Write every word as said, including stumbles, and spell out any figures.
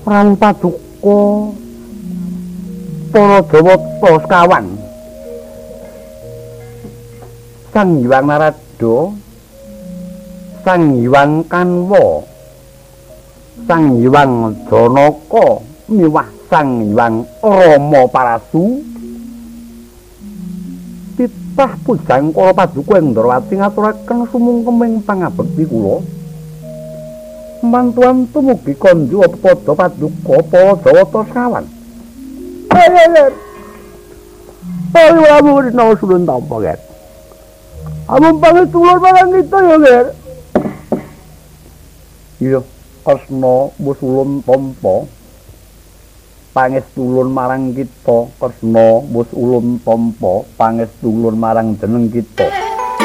Pramu Paduka para Dewata sekawan Sang Hyang Narada Sang Hyang Kanwa Sang Hyang Janaka miwah Sang Hyang Rama Parasu titah pujang para Paduka Indrawati ngaturaken sumungkeming pangabekti kula mantuan tumugi kanjo padha Paduka para Dewata sekawan. Ayo ayo ayo no sulun tampa ger amung pangitulur marang kita ya ger iya Kresna wis ulun tampa pangestulun marang kita Kresna wis ulun tampa pangestulun marang jeneng kita.